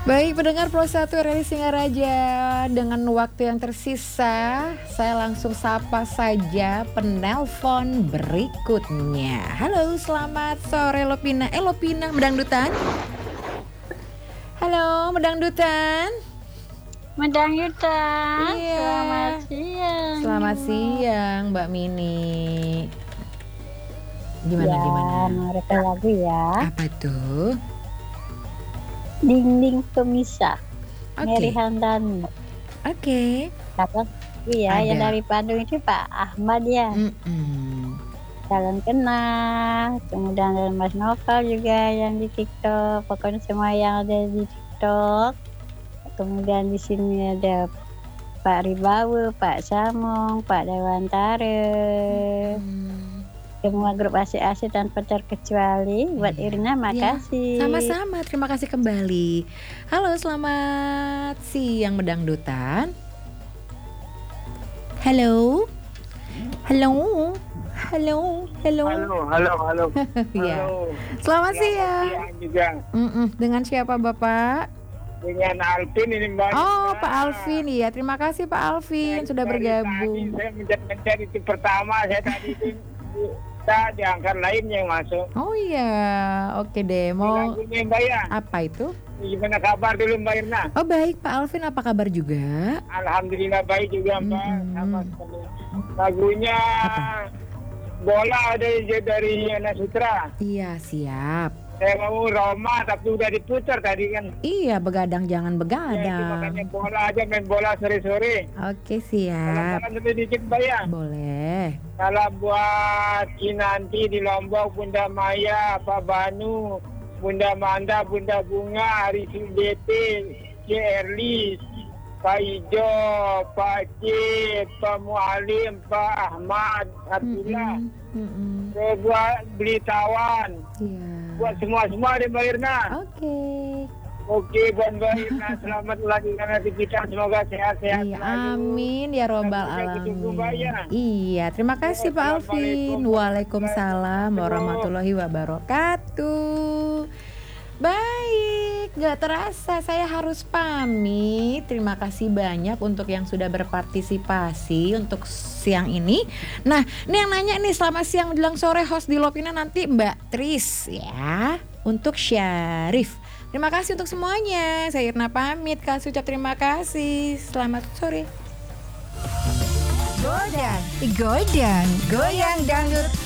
Baik, pendengar Pro 1 RRI Singaraja, dengan waktu yang tersisa, saya langsung sapa saja penelpon berikutnya. Halo, selamat sore Lopina. Lopina, Medangdutan? Halo, Medangdutan? Medangdutan, Iya. selamat siang. Selamat siang, Mbak Mini. Gimana? Mereka lagu ya. Apa tuh? Dinding pemisah. Oke. Mary Handani. Oke. Apa? Iya, Ada. yang dari Bandung itu Pak Ahmad ya. Jalan Kenal. Kemudian ada Mas Novel juga yang di TikTok. Pokoknya semua yang ada di TikTok. Kemudian di sini ada Pak Ribawu, Pak Samong, Pak Dewantara. Semua grup AC tanpa terkecuali. Buat Irina, makasih. Sama-sama, terima kasih kembali. Halo, selamat siang Medangdutan. Halo. Halo. Halo. Halo. Halo. Iya. Halo. Selamat siang. Juga. Dengan siapa Bapak? Dengan Alvin ini Mbak. Oh, Pak Alvin. Iya, terima kasih Pak Alvin sudah bergabung. Tadi saya mencet itu pertama, saya tadi itu kita diangkat lainnya yang masuk. Oh iya, oke deh. Mau Lagunya Mbak ya. apa itu? Gimana kabar dulu Mbak Irna? Oh baik, Pak Alvin apa kabar juga? Alhamdulillah baik juga Mbak. Sama sekali. Lagunya bola ada dari Yana Sutra. Iya, siap. Saya mau Roma tapi udah diputar tadi kan. Iya, begadang jangan Ya, itu begadang. makanya bola aja, main bola sore-sore. Oke, siap. Salam lebih dikit Mbak ya. Boleh. Salam buat Kinanti di Lombok, Bunda Maya, Pak Banu, Bunda Manda, Bunda Bunga, Arifin DT, C. Erlis, Pak Ijo, Pak C, Pak Mualim, Pak Ahmad, Abdullah. Saya buat beli tawan. Iya. Buat semua di Mbak Irna. Oke. Oke, buat Mbak Irna, selamat melanjutkan aktivitas. Semoga sehat-sehat Iya, selalu. amin ya robbal Sampai ketemu, Mbak, alamin. ya. Iya, terima kasih Pak Alvin. Waalaikumsalam warahmatullahi wabarakatuh. Baik, gak terasa saya harus pamit. Terima kasih banyak untuk yang sudah berpartisipasi untuk siang ini. Nah, ini yang nanya nih, selamat siang menjelang sore, host di Lopina nanti Mbak Tris ya. Untuk Syarif. Terima kasih untuk semuanya. Saya Irna pamit, kasih ucap terima kasih. Selamat sore. Goyang dangdut